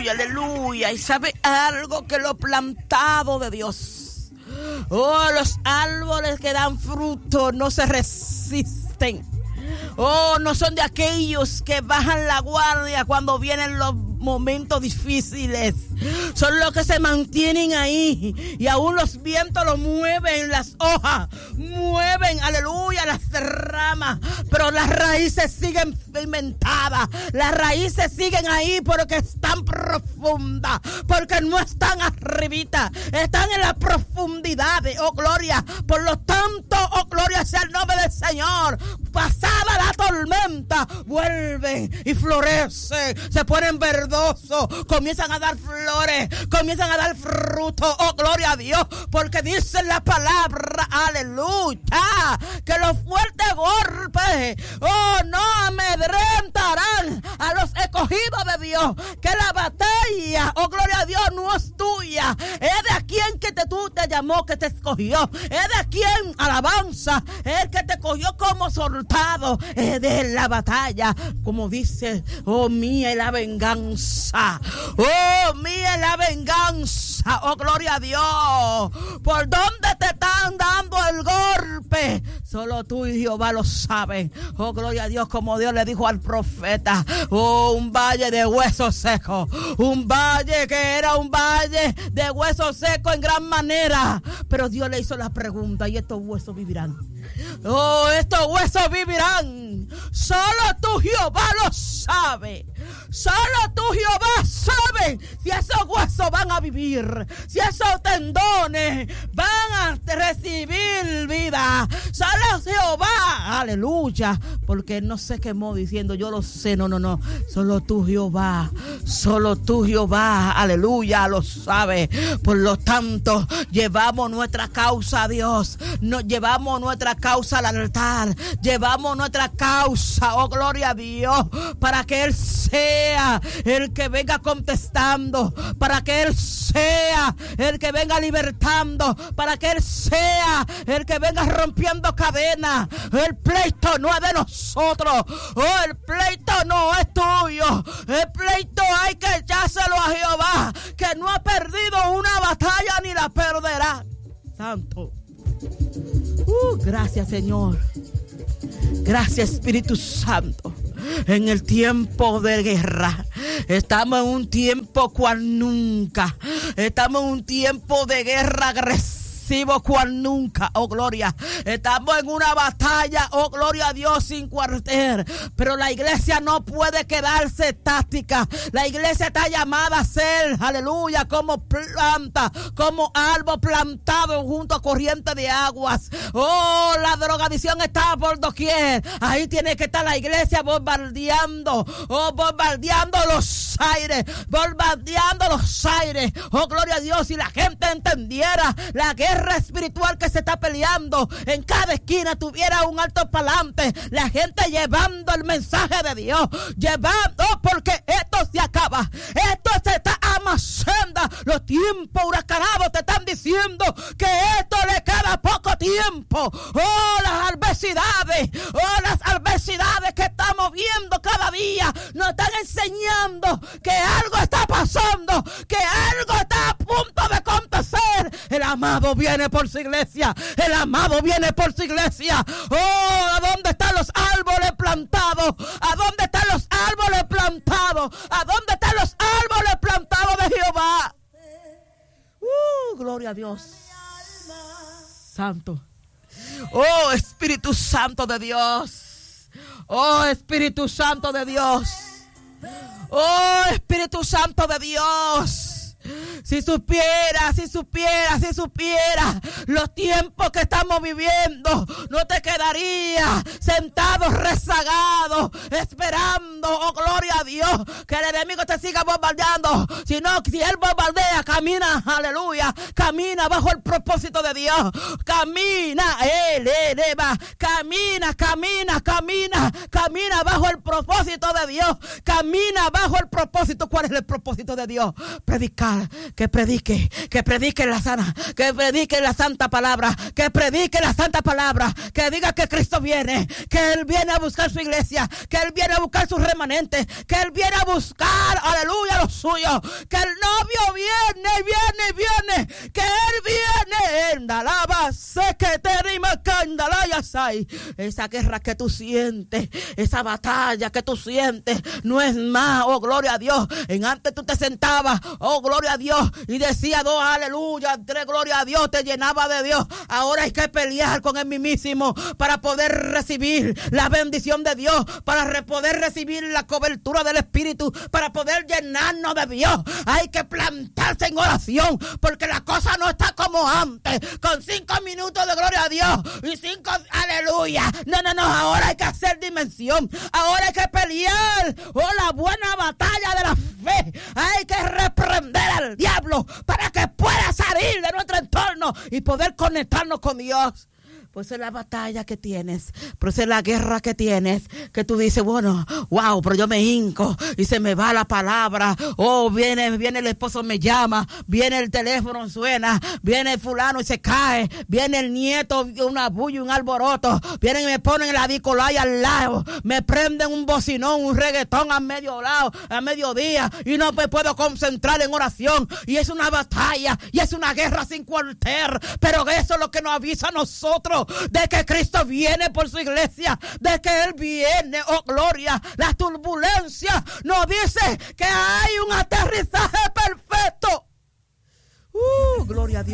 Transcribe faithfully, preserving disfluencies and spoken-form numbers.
aleluya, aleluya. Y sabe algo, que lo plantado de Dios, oh, los árboles que dan fruto no se resisten. Oh, no son de aquellos que bajan la guardia cuando vienen los momentos difíciles. Son los que se mantienen ahí, y aún los vientos lo mueven, las hojas mueven, aleluya, las ramas, pero las raíces siguen cimentadas, las raíces siguen ahí porque están profundas, porque no están arribita, están en la profundidad. Oh, gloria. Por lo tanto, oh, gloria sea el nombre del Señor. Pasada la tormenta, vuelven y florecen, se ponen verdosos, comienzan a dar flores, comienzan a dar fruto. Oh, gloria a Dios, porque dice la palabra, aleluya, que los fuertes golpes, oh, no amedrentarán a los escogidos de Dios, que la batalla, oh, gloria a Dios, no es tuya, es de a quien que te, tú te llamó, que te escogió, es de a quien, alabanza, es el que te cogió como soldado, es de la batalla, como dice, oh, mía es la venganza, oh, mía es la venganza, oh, gloria a Dios. ¿Por dónde te están dando el golpe? Solo tú y Jehová lo saben. Oh, gloria a Dios, como Dios le dijo al profeta, oh, un valle de huesos secos, un valle que era un valle de huesos secos en gran manera, pero Dios le hizo la pregunta, ¿y estos huesos vivirán? Oh, estos huesos vivirán. Solo tú, Jehová, lo sabe. Solo tú, Jehová, sabe si esos huesos van a vivir, si esos tendones van a recibir vida. Solo Jehová, aleluya, porque Él no se quemó diciendo yo lo sé, no, no, no. Solo tú, Jehová, solo tú, Jehová, aleluya, lo sabe. Por lo tanto, llevamos nuestra causa a Dios, nos llevamos nuestra causa al altar, llevamos nuestra causa, oh, gloria a Dios, para que Él sea el que venga contestando, para que Él sea el que venga libertando, para que Él sea el que venga rompiendo cadenas. El pleito no es de nosotros, oh, el pleito no es tuyo, el pleito hay que echárselo a Jehová, que no ha perdido una batalla ni la perderá. Santo. Uh, gracias, Señor. Gracias, Espíritu Santo. En el tiempo de guerra, estamos en un tiempo cual nunca. Estamos en un tiempo de guerra agresiva cual nunca, oh, gloria. Estamos en una batalla, oh, gloria a Dios, sin cuartel. Pero la iglesia no puede quedarse estática. La iglesia está llamada a ser, aleluya, como planta, como árbol plantado junto a corriente de aguas. Oh, la drogadicción está por doquier. Ahí tiene que estar la iglesia bombardeando, oh, bombardeando los aires, bombardeando los aires. Oh, gloria a Dios, si la gente entendiera la guerra espiritual que se está peleando, en cada esquina tuviera un alto parlante, la gente llevando el mensaje de Dios, llevando, porque esto se acaba, esto se está amasando, los tiempos huracanados te están diciendo que esto le queda poco tiempo. Oh, las adversidades, oh, las adversidades que estamos viendo cada día nos están enseñando que algo está pasando, que algo está a punto de acontecer. El amado viene por su iglesia, el amado viene por su iglesia. Oh, ¿a dónde están los árboles plantados? ¿A dónde están los árboles plantados? ¿A dónde están los árboles plantados de Jehová? Uh, gloria a Dios. Santo. Oh, Espíritu Santo de Dios. Oh, Espíritu Santo de Dios. Oh, Espíritu Santo de Dios. Si supiera, si supiera, si supiera los tiempos que estamos viviendo, no te quedaría sentado rezagado, esperando, oh, gloria a Dios, que el enemigo te siga bombardeando. Sino si él bombardea, camina, aleluya, camina bajo el propósito de Dios. Camina, él, él, va, camina, camina, camina, camina bajo el propósito de Dios. Camina bajo el propósito. ¿Cuál es el propósito de Dios? Predicar que predique, que predique la sana, que predique la santa palabra, que predique la santa palabra, que diga que Cristo viene, que Él viene a buscar su iglesia, que Él viene a buscar sus remanentes, que Él viene a buscar, aleluya, los suyos, que el novio viene, viene, viene, que Él viene, en Dalaba, sé que te rima candalaya sai. Esa guerra que tú sientes, esa batalla que tú sientes, no es más, oh gloria a Dios. En antes tú te sentabas, oh gloria a Dios, y decía dos aleluya, tres gloria a Dios, te llenaba de Dios. Ahora hay que pelear con el mismísimo para poder recibir la bendición de Dios, para re- poder recibir la cobertura del Espíritu, para poder llenarnos de Dios. Hay que plantarse en oración, porque la cosa no está como antes, con cinco minutos de gloria a Dios y cinco aleluya. No, no, no, ahora hay que hacer dimensión, ahora hay que pelear, oh, la buena batalla de la fe. Hay que reprender al diablo para que pueda salir de nuestro entorno y poder conectarnos con Dios. Pues es la batalla que tienes, pues es la guerra que tienes, que tú dices, bueno, wow, pero yo me hinco y se me va la palabra. Oh, viene, viene el esposo, me llama, viene el teléfono, suena, viene el fulano y se cae, viene el nieto, una bulla, un alboroto, vienen y me ponen la dicolaya al lado, me prenden un bocinón, un reggaetón a medio lado, a mediodía, y no me puedo concentrar en oración, y es una batalla, y es una guerra sin cuartel, pero eso es lo que nos avisa a nosotros, de que Cristo viene por su iglesia, de que Él viene, oh gloria. La turbulencia nos dice que hay un aterrizaje perfecto. Uh, gloria a Dios.